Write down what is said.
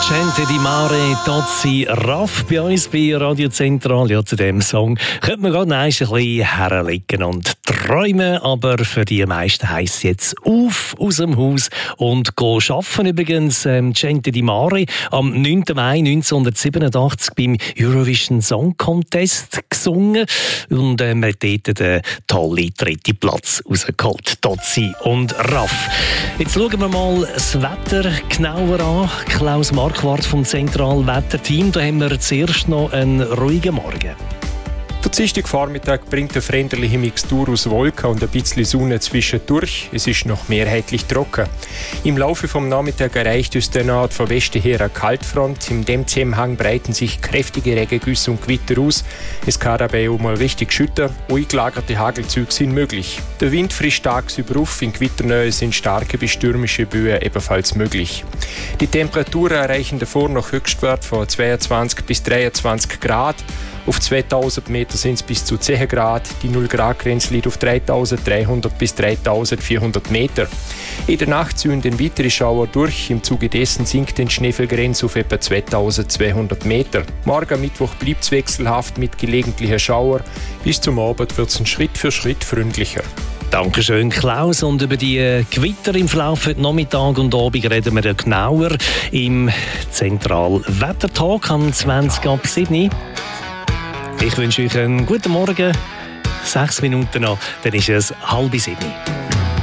Gente di Mare, Tozzi, Raff bei uns bei Radio Zentral. Ja, zu diesem Song könnte man gerade ein bisschen herlegen und träumen, aber für die meisten heisst es jetzt auf aus dem Haus und gehen arbeiten. Übrigens, Gente di Mare am 9. Mai 1987 beim Eurovision Song Contest gesungen und hat dort den tollen 3. Platz rausgeholt. Tozzi und Raff. Jetzt schauen wir mal das Wetter genauer an. Klaus Marquardt vom Zentralwetterteam. Da haben wir zuerst noch einen ruhigen Morgen. Der Dienstagvormittag bringt eine freundliche Mixtur aus Wolken und ein bisschen Sonne zwischendurch. Es ist noch mehrheitlich trocken. Im Laufe vom Nachmittag erreicht uns dann auch von Westen her eine Kaltfront. In dem Zusammenhang breiten sich kräftige Regengüsse und Gewitter aus. Es kann dabei auch mal richtig schütten. Eingelagerte Hagelzüge sind möglich. Der Wind frischt tagsüber auf. In Gewitternähe sind starke bis stürmische Böen ebenfalls möglich. Die Temperaturen erreichen davor noch Höchstwert von 22 bis 23 Grad. Auf 2000 Meter sind es bis zu 10 Grad. Die 0-Grad-Grenze liegt auf 3300 bis 3400 Meter. In der Nacht ziehen den weitere Schauer durch. Im Zuge dessen sinkt die Schneefallgrenze auf etwa 2200 Meter. Morgen Mittwoch bleibt es wechselhaft mit gelegentlichen Schauer. Bis zum Abend wird es Schritt für Schritt freundlicher. Dankeschön, Klaus. Und über die Gewitter im Verlauf heute Nachmittag und Abend reden wir genauer im Zentralwettertag am 20 ab 7. Ich wünsche euch einen guten Morgen. 6 Minuten noch, dann ist es 6:30.